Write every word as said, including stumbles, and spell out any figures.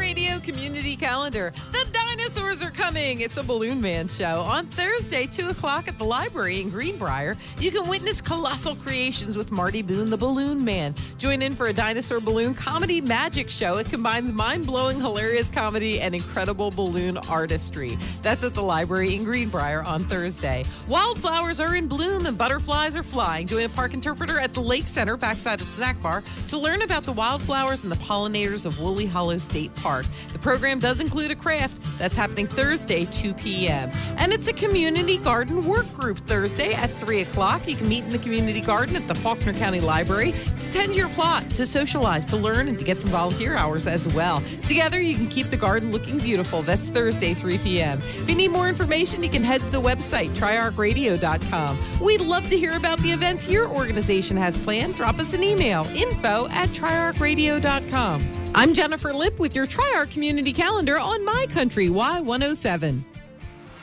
Radio Community Calendar. The dinosaurs are coming. It's a Balloon Man show. On Thursday, two o'clock at the library in Greenbrier, you can witness colossal creations with Marty Boone, the Balloon Man. Join in for a dinosaur balloon comedy magic show. It combines mind-blowing, hilarious comedy and incredible balloon artistry. That's at the library in Greenbrier on Thursday. Wildflowers are in bloom and butterflies are flying. Join a park interpreter at the Lake Center backside at the snack bar to learn about the wildflowers and the pollinators of Woolly Hollow State Park. The program does include a craft. That's happening Thursday, two p.m. And it's a community garden work group Thursday at three o'clock. You can meet in the community garden at the Faulkner County Library to tend your plot, to socialize, to learn, and to get some volunteer hours as well. Together, you can keep the garden looking beautiful. That's Thursday, three p.m. If you need more information, you can head to the website, tri arc radio dot com. We'd love to hear about the events your organization has planned. Drop us an email, info at tri arc radio dot com. I'm Jennifer Lipp with your Tri-Arc Community Calendar on My Country Y one oh seven.